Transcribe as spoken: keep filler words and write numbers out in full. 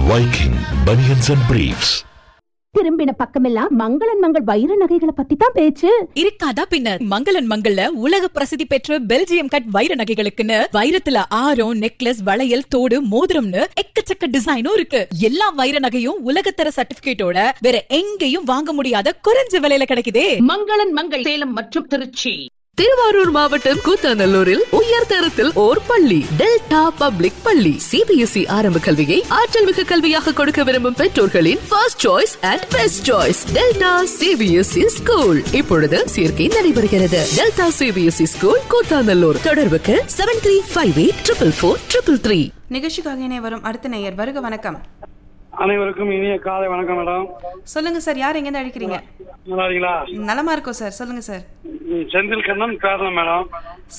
Viking Bunions and Briefs. திரும்பின பக்கமெல்லாம் மங்களன் மங்கள் வைர நகைகளை பத்தி தான் பேச்சு. இருக்காதா பின்ன? மங்களன் மங்கள்ல உலக பிரசித்தி பெற்ற பெல்ஜியம் கட் வைர நகைகளுக்குன்னு வைரத்துல ஆரம், நெக்லஸ், வளையல், தோடு, மோதிரம்னு எக்கச்சக்க டிசைனும் இருக்கு. எல்லா வைர நகையும் உலகத்தர சர்டிபிகேட்டோட வேற எங்கேயும் வாங்க முடியாத குறைஞ்ச விலையில கிடைக்குதே. மங்களன் மங்கள் சேலம் மற்றும் திருச்சி. திருவாரூர் மாவட்டம் கூத்தாநல்லூரில் உயர்தரத்தில் ஓர் பள்ளி, டெல்டா பப்ளிக் பள்ளி. சிபிஎஸ்இ ஆரம்ப கல்வியை ஆற்றல் மிகு கல்வியாக கொடுக்க விரும்பும் பெற்றோர்களின் first choice and best choice delta CBSE school. இப்பொழுது சேர்க்கை நடைபெறுகிறது. Delta CBSE school Koothanallur. தொடர்புக்கு seven three five eight triple four triple three. நிகழ்ச்சிக்காக இணைய வரும் அடுத்த நேயர். வருக வணக்கம். அனைவருக்கும் இனிய காலை வணக்கம் மேடம். சொல்லுங்க சார், யார் எங்க இருந்து அழைக்கிறீங்க? நல்லா இருக்கீங்களா? நலமா இருக்கோம் சார், சொல்லுங்க சார். செந்தில் கண்ணன் பேரலாம் மேடம்.